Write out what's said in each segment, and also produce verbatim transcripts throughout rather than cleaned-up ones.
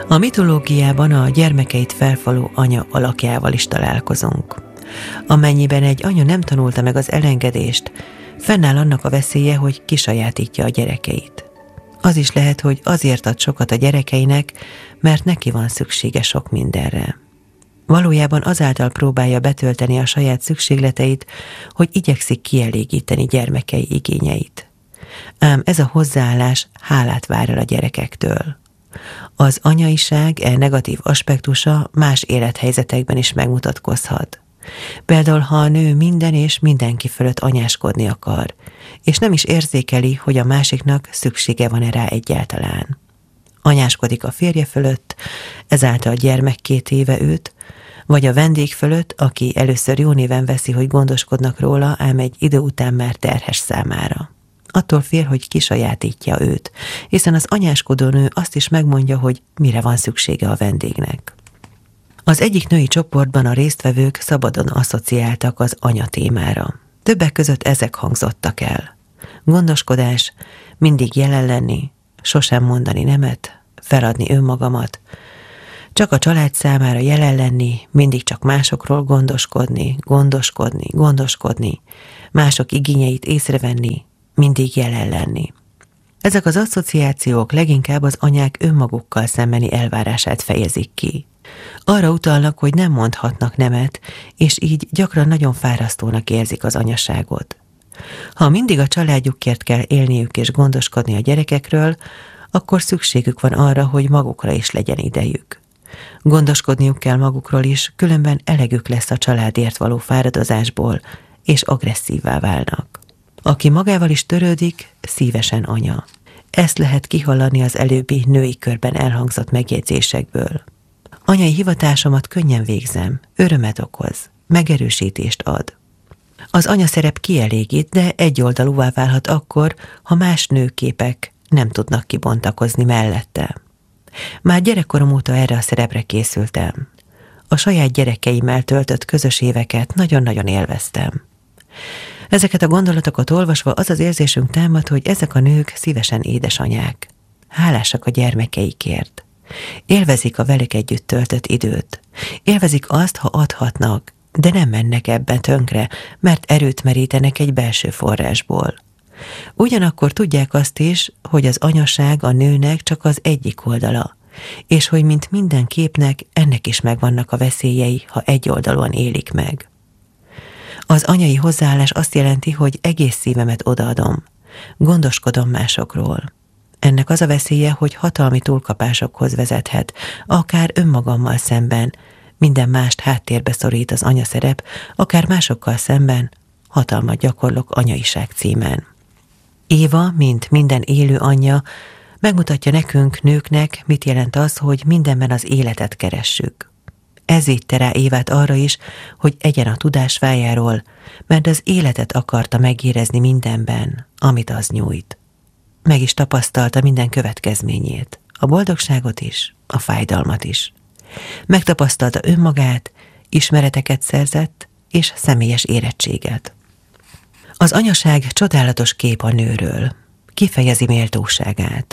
A mitológiában a gyermekeit felfaló anya alakjával is találkozunk. Amennyiben egy anya nem tanulta meg az elengedést, fennáll annak a veszélye, hogy kisajátítja a gyerekeit. Az is lehet, hogy azért ad sokat a gyerekeinek, mert neki van szüksége sok mindenre. Valójában azáltal próbálja betölteni a saját szükségleteit, hogy igyekszik kielégíteni gyermekei igényeit. Ám ez a hozzáállás hálát vár el a gyerekektől. Az anyaiság e negatív aspektusa más élethelyzetekben is megmutatkozhat. Például, ha a nő minden és mindenki fölött anyáskodni akar, és nem is érzékeli, hogy a másiknak szüksége van-e rá egyáltalán. Anyáskodik a férje fölött, ezáltal gyermekké téve őt, vagy a vendég fölött, aki először jó néven veszi, hogy gondoskodnak róla, ám egy idő után már terhes számára. Attól fél, hogy kisajátítja őt, hiszen az anyáskodó nő azt is megmondja, hogy mire van szüksége a vendégnek. Az egyik női csoportban a résztvevők szabadon asszociáltak az anya témára. Többek között ezek hangzottak el. Gondoskodás, mindig jelen lenni, sosem mondani nemet, feladni önmagamat, csak a család számára jelen lenni, mindig csak másokról gondoskodni, gondoskodni, gondoskodni, mások igényeit észrevenni, mindig jelen lenni. Ezek az asszociációk leginkább az anyák önmagukkal szembeni elvárását fejezik ki. Arra utalnak, hogy nem mondhatnak nemet, és így gyakran nagyon fárasztónak érzik az anyaságot. Ha mindig a családjukért kell élniük és gondoskodni a gyerekekről, akkor szükségük van arra, hogy magukra is legyen idejük. Gondoskodniuk kell magukról is, különben elegük lesz a családért való fáradozásból, és agresszívvá válnak. Aki magával is törődik, szívesen anya. Ezt lehet kihallani az előbbi női körben elhangzott megjegyzésekből. Anyai hivatásomat könnyen végzem, örömet okoz, megerősítést ad. Az anyaszerep kielégít, de egyoldalúvá válhat akkor, ha más nőképek nem tudnak kibontakozni mellette. Már gyerekkorom óta erre a szerepre készültem. A saját gyerekeimmel töltött közös éveket nagyon-nagyon élveztem. Ezeket a gondolatokat olvasva az az érzésünk támad, hogy ezek a nők szívesen édesanyák. Hálásak a gyermekeikért. Élvezik a velük együtt töltött időt. Élvezik azt, ha adhatnak, de nem mennek ebben tönkre, mert erőt merítenek egy belső forrásból. Ugyanakkor tudják azt is, hogy az anyaság a nőnek csak az egyik oldala, és hogy mint minden képnek ennek is megvannak a veszélyei, ha egyoldalúan élik meg. Az anyai hozzáállás azt jelenti, hogy egész szívemet odaadom, gondoskodom másokról. Ennek az a veszélye, hogy hatalmi túlkapásokhoz vezethet, akár önmagammal szemben, minden mást háttérbe szorít az anyaszerep, akár másokkal szemben hatalmat gyakorlok anyaiság címen. Éva, mint minden élő anyja, megmutatja nekünk, nőknek, mit jelent az, hogy mindenben az életet keressük. Ez vitte rá Évát arra is, hogy egyen a tudás vájáról, mert az életet akarta megérezni mindenben, amit az nyújt. Meg is tapasztalta minden következményét, a boldogságot is, a fájdalmat is. Megtapasztalta önmagát, ismereteket szerzett, és személyes érettséget. Az anyaság csodálatos kép a nőről, kifejezi méltóságát.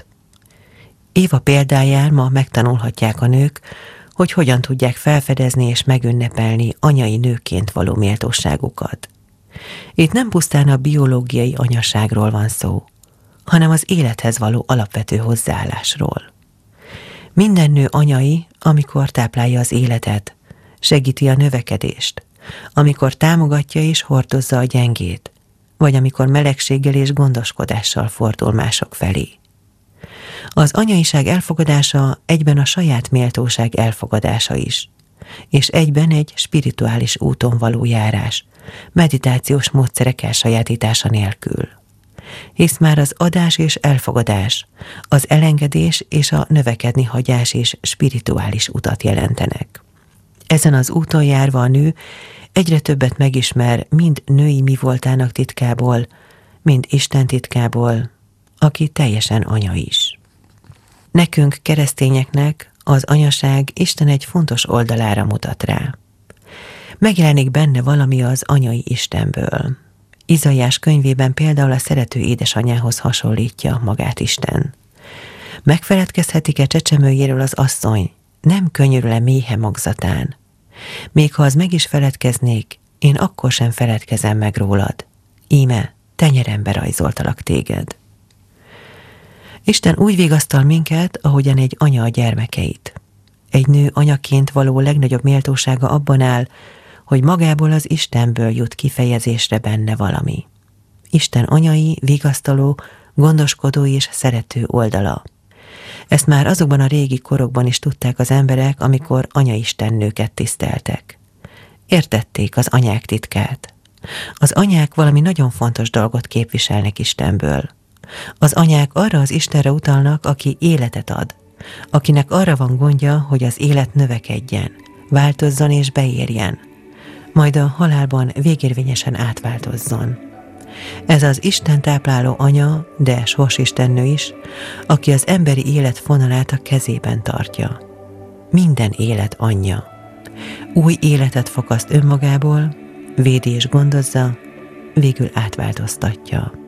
Éva példáján ma megtanulhatják a nők, hogy hogyan tudják felfedezni és megünnepelni anyai nőként való méltóságukat. Itt nem pusztán a biológiai anyaságról van szó, hanem az élethez való alapvető hozzáállásról. Minden nő anyai, amikor táplálja az életet, segíti a növekedést, amikor támogatja és hordozza a gyengét, vagy amikor melegséggel és gondoskodással fordul mások felé. Az anyaiság elfogadása egyben a saját méltóság elfogadása is, és egyben egy spirituális úton való járás, meditációs módszerek elsajátítása nélkül. Hisz már az adás és elfogadás, az elengedés és a növekedni hagyás és spirituális utat jelentenek. Ezen az úton járva a nő egyre többet megismer mind női mi voltának titkából, mind Isten titkából, aki teljesen anya is. Nekünk, keresztényeknek az anyaság Isten egy fontos oldalára mutat rá. Megjelenik benne valami az anyai Istenből. Izaiás könyvében például a szerető édesanyához hasonlítja magát Isten. Megfeledkezhetik-e csecsemőjéről az asszony, nem könyörül-e méhe magzatán? Még ha az meg is feledkeznék, én akkor sem feledkezem meg rólad. Íme, tenyerembe rajzoltalak téged. Isten úgy vigasztal minket, ahogyan egy anya a gyermekeit. Egy nő anyaként való legnagyobb méltósága abban áll, hogy magából az Istenből jut kifejezésre benne valami. Isten anyai, vigasztaló, gondoskodó és szerető oldala. Ezt már azokban a régi korokban is tudták az emberek, amikor anyaistennőket tiszteltek. Értették az anyák titkát. Az anyák valami nagyon fontos dolgot képviselnek Istenből. Az anyák arra az Istenre utalnak, aki életet ad, akinek arra van gondja, hogy az élet növekedjen, változzon és beérjen, majd a halálban végérvényesen átváltozzon. Ez az Isten tápláló anya, de sorsistennő is, aki az emberi élet fonalát a kezében tartja. Minden élet anyja. Új életet fakaszt önmagából, védi és gondozza, végül átváltoztatja.